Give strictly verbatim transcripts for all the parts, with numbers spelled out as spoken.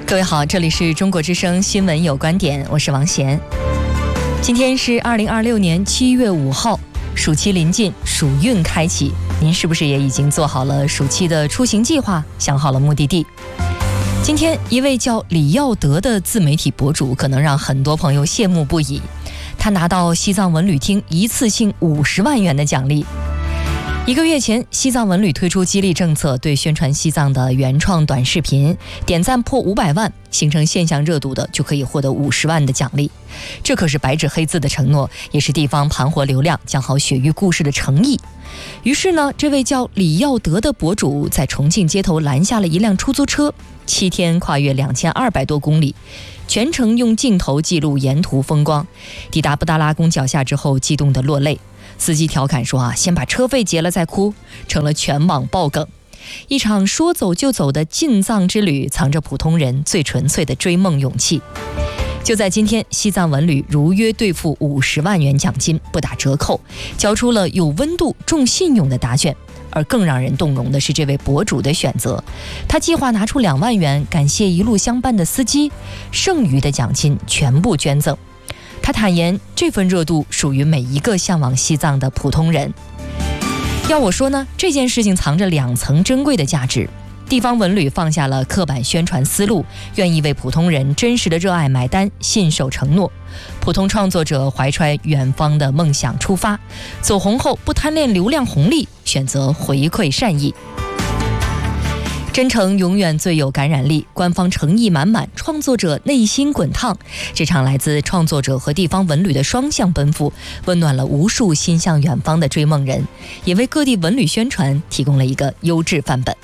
各位好，这里是中国之声新闻有观点，我是王贤。今天是二零二六年七月五号，暑期临近，暑运开启，您是不是也已经做好了暑期的出行计划，想好了目的地？今天一位叫李耀德的自媒体博主可能让很多朋友羡慕不已，他拿到西藏文旅厅一次性五十万元的奖励。一个月前，西藏文旅推出激励政策，对宣传西藏的原创短视频点赞破五百万，形成现象热度的就可以获得五十万的奖励。这可是白纸黑字的承诺，也是地方盘活流量、讲好雪域故事的诚意。于是呢，这位叫李耀德的博主在重庆街头拦下了一辆出租车，七天跨越两千二百多公里，全程用镜头记录沿途风光。抵达布达拉宫脚下之后，激动得落泪。司机调侃说啊，先把车费结了再哭，成了全网爆梗。一场说走就走的进藏之旅，藏着普通人最纯粹的追梦勇气。就在今天，西藏文旅如约兑付五十万元奖金，不打折扣，交出了有温度、重信用的答卷。而更让人动容的是这位博主的选择，他计划拿出两万元感谢一路相伴的司机，剩余的奖金全部捐赠。他坦言，这份热度属于每一个向往西藏的普通人。要我说呢，这件事情藏着两层珍贵的价值。地方文旅放下了刻板宣传思路，愿意为普通人真实的热爱买单，信守承诺。普通创作者怀揣远方的梦想出发，走红后不贪恋流量红利，选择回馈善意。真诚永远最有感染力，官方诚意满满，创作者内心滚烫。这场来自创作者和地方文旅的双向奔赴，温暖了无数心向远方的追梦人，也为各地文旅宣传提供了一个优质范本。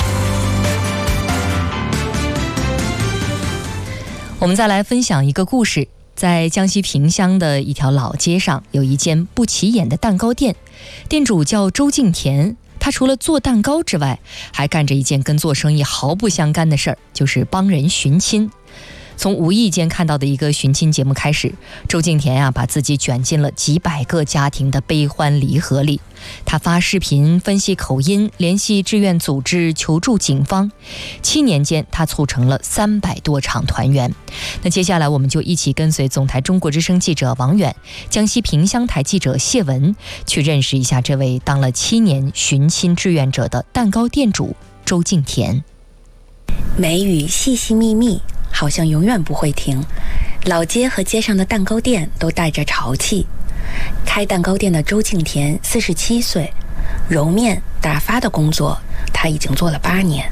我们再来分享一个故事。在江西萍乡的一条老街上，有一间不起眼的蛋糕店，店主叫周敬田。他除了做蛋糕之外，还干着一件跟做生意毫不相干的事儿，就是帮人寻亲。从无意间看到的一个寻亲节目开始，周敬田啊，把自己卷进了几百个家庭的悲欢离合里。他发视频分析口音，联系志愿组织，求助警方。七年间，他促成了三百多场团圆。那接下来，我们就一起跟随总台中国之声记者王远、江西萍乡台记者谢文，去认识一下这位当了七年寻亲志愿者的蛋糕店主周敬田。 梅雨细细密密，好像永远不会停。老街和街上的蛋糕店都带着潮气。开蛋糕店的周敬田四十七岁，揉面打发的工作他已经做了八年。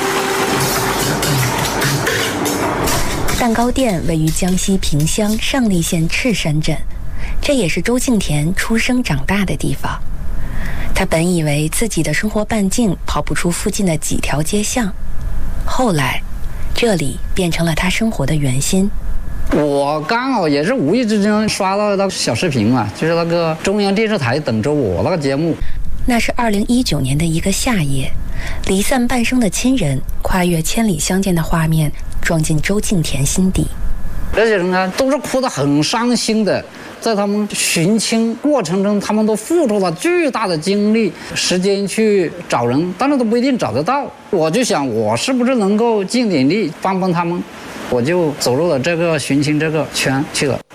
蛋糕店位于江西萍乡上栗县赤山镇，这也是周敬田出生长大的地方。他本以为自己的生活半径跑不出附近的几条街巷，后来这里变成了他生活的圆心。 我刚好也是无意之间刷到那个小视频嘛，就是那个中央电视台等着我那个节目。 那是二零一九年的一个夏夜，离散半生的亲人跨越千里相见的画面撞进周敬田心底。 这些人啊，都是哭得很伤心的，在他们寻亲过程中，他们都付出了巨大的精力、时间去找人，但是都不一定找得到。我就想，我是不是能够尽点力帮帮他们？我就走入了这个寻亲这个圈去了。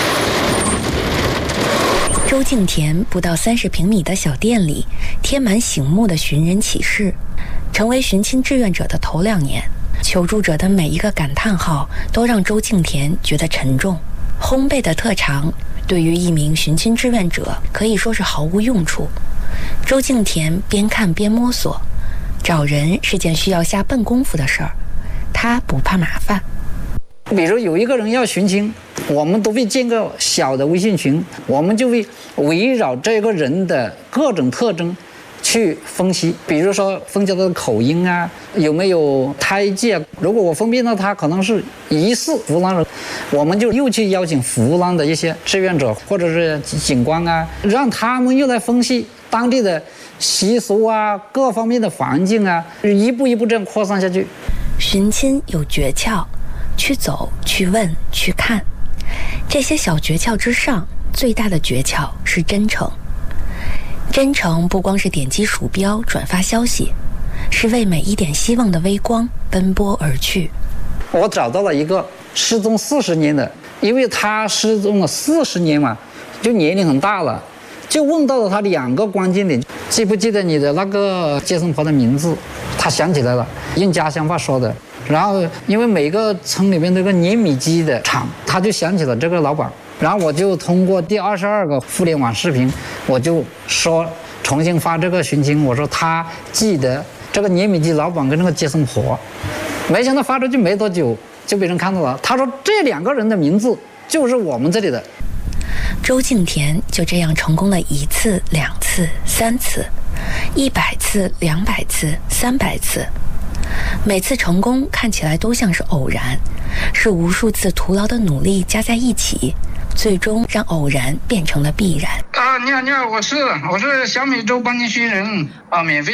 周敬田不到三十平米的小店里，贴满醒目的寻人启事。成为寻亲志愿者的头两年，求助者的每一个感叹号都让周敬田觉得沉重。烘焙的特长对于一名寻亲志愿者可以说是毫无用处。周敬田边看边摸索，找人是件需要下笨功夫的事儿，他不怕麻烦。 比如有一个人要寻亲，我们都会建个小的微信群，我们就会围绕这个人的各种特征去分析，比如说分析他的口音啊，有没有胎记啊。如果我分辨到他可能是疑似湖南人，我们就又去邀请湖南的一些志愿者或者是警官啊，让他们又来分析当地的习俗啊，各方面的环境啊，一步一步这样扩散下去。 寻亲有诀窍，去走，去问，去看。这些小诀窍之上，最大的诀窍是真诚。真诚不光是点击鼠标转发消息，是为每一点希望的微光奔波而去。 我找到了一个失踪四十年的，因为他失踪了四十年嘛，就年龄很大了，就问到了他两个关键点：记不记得你的那个接生婆的名字？他想起来了，用家乡话说的。然后因为每个村里面都有个碾米机的厂，他就想起了这个老板。然后我就通过第二十二个互联网视频，我就说重新发这个寻亲，我说他记得这个碾米机老板跟那个接生婆。没想到发出去没多久就被人看到了，他说这两个人的名字就是我们这里的。 周敬田就这样成功了一次、两次、三次，一百次、两百次、三百次。每次成功看起来都像是偶然，是无数次徒劳的努力加在一起，最终让偶然变成了必然。 啊，你好，你好，我是我是小米粥帮您寻人啊，免费。